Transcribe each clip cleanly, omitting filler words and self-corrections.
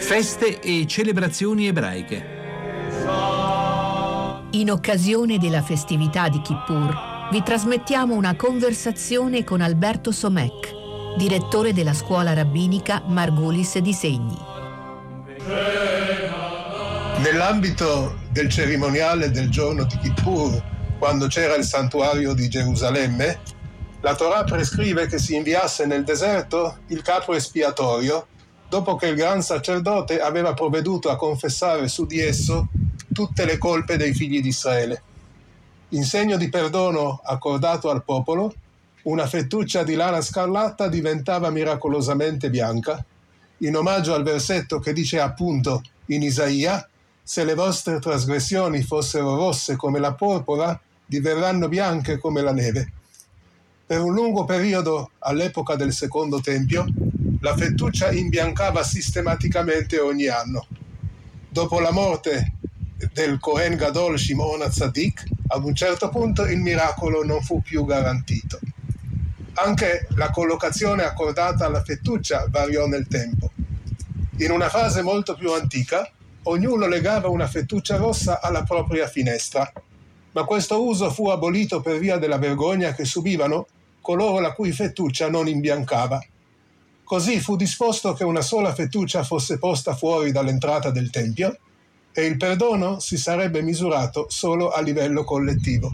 Feste e celebrazioni ebraiche. In occasione della festività di Kippur, vi trasmettiamo una conversazione con Alberto Somek, direttore della scuola rabbinica Margulis di Segni. Nell'ambito del cerimoniale del giorno di Kippur, quando c'era il santuario di Gerusalemme, la Torah prescrive che si inviasse nel deserto il capro espiatorio dopo che il gran sacerdote aveva provveduto a confessare su di esso tutte le colpe dei figli di Israele. In segno di perdono accordato al popolo, una fettuccia di lana scarlatta diventava miracolosamente bianca, in omaggio al versetto che dice appunto in Isaia: «Se le vostre trasgressioni fossero rosse come la porpora, diverranno bianche come la neve». Per un lungo periodo, all'epoca del Secondo Tempio, la fettuccia imbiancava sistematicamente ogni anno. Dopo la morte del Cohen Gadol Shimon HaTzadik, ad un certo punto il miracolo non fu più garantito. Anche la collocazione accordata alla fettuccia variò nel tempo. In una fase molto più antica, ognuno legava una fettuccia rossa alla propria finestra, ma questo uso fu abolito per via della vergogna che subivano coloro la cui fettuccia non imbiancava. Così fu disposto che una sola fettuccia fosse posta fuori dall'entrata del Tempio e il perdono si sarebbe misurato solo a livello collettivo.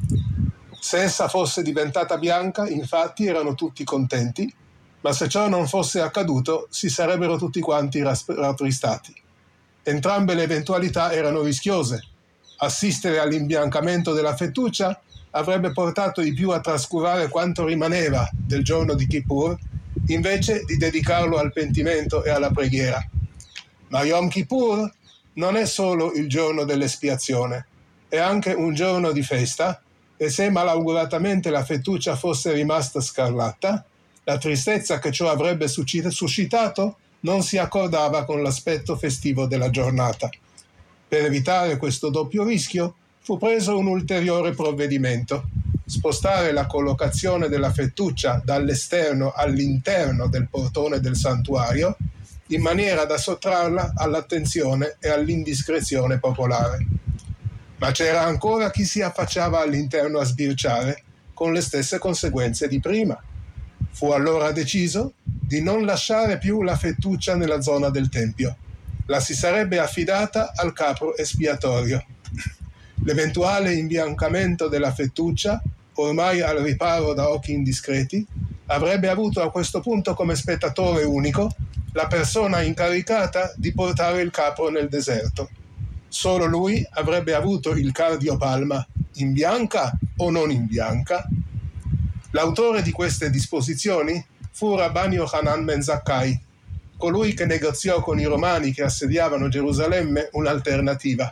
Se essa fosse diventata bianca, infatti, erano tutti contenti, ma se ciò non fosse accaduto, si sarebbero tutti quanti rattristati. Entrambe le eventualità erano rischiose. Assistere all'imbiancamento della fettuccia avrebbe portato i più a trascurare quanto rimaneva del giorno di Kippur, invece di dedicarlo al pentimento e alla preghiera. Ma Yom Kippur non è solo il giorno dell'espiazione, è anche un giorno di festa, e se malauguratamente la fettuccia fosse rimasta scarlatta, la tristezza che ciò avrebbe suscitato non si accordava con l'aspetto festivo della giornata. Per evitare questo doppio rischio, fu preso un ulteriore provvedimento: spostare la collocazione della fettuccia dall'esterno all'interno del portone del santuario, in maniera da sottrarla all'attenzione e all'indiscrezione popolare. Ma c'era ancora chi si affacciava all'interno a sbirciare, con le stesse conseguenze di prima. Fu allora deciso di non lasciare più la fettuccia nella zona del Tempio. La si sarebbe affidata al capro espiatorio. L'eventuale imbiancamento della fettuccia, ormai al riparo da occhi indiscreti, avrebbe avuto a questo punto come spettatore unico la persona incaricata di portare il capro nel deserto. Solo lui avrebbe avuto il cardiopalma: in bianca o non in bianca? L'autore di queste disposizioni fu Rabban Yochanan ben Zakkai, colui che negoziò con i romani che assediavano Gerusalemme un'alternativa.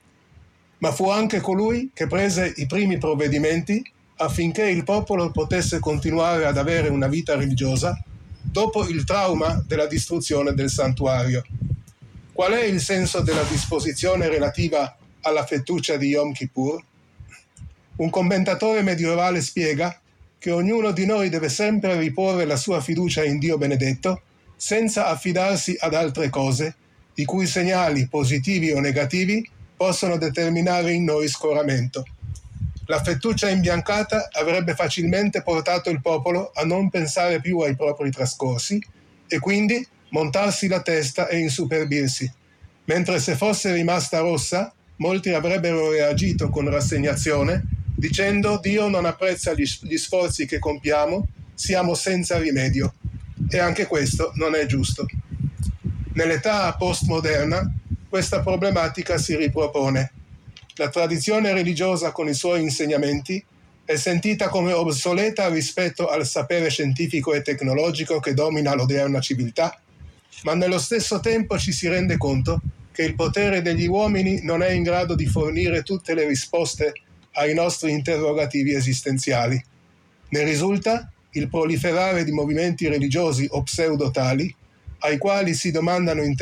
Ma fu anche colui che prese i primi provvedimenti affinché il popolo potesse continuare ad avere una vita religiosa dopo il trauma della distruzione del santuario. Qual è il senso della disposizione relativa alla fettuccia di Yom Kippur? Un commentatore medievale spiega che ognuno di noi deve sempre riporre la sua fiducia in Dio benedetto, senza affidarsi ad altre cose, i cui segnali, positivi o negativi, possono determinare in noi scoramento. La fettuccia imbiancata avrebbe facilmente portato il popolo a non pensare più ai propri trascorsi e quindi montarsi la testa e insuperbirsi, mentre se fosse rimasta rossa, molti avrebbero reagito con rassegnazione, dicendo: Dio non apprezza gli sforzi che compiamo, siamo senza rimedio. E anche questo non è giusto. Nell'età postmoderna questa problematica si ripropone. La tradizione religiosa con i suoi insegnamenti è sentita come obsoleta rispetto al sapere scientifico e tecnologico che domina l'odierna civiltà, ma nello stesso tempo ci si rende conto che il potere degli uomini non è in grado di fornire tutte le risposte ai nostri interrogativi esistenziali. Ne risulta il proliferare di movimenti religiosi o pseudotali ai quali si domandano